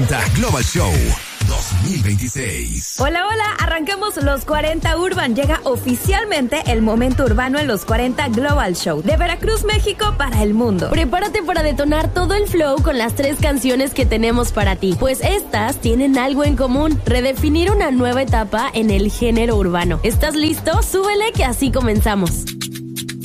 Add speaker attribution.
Speaker 1: Global Show 2026.
Speaker 2: Hola, hola, arrancamos los 40 Urban. Llega oficialmente el momento urbano en los 40 Global Show. De Veracruz, México, para el mundo.
Speaker 3: Prepárate para detonar todo el flow con las 3 canciones que tenemos para ti. Pues estas tienen algo en común: redefinir una nueva etapa en el género urbano. ¿Estás listo? Súbele que así comenzamos.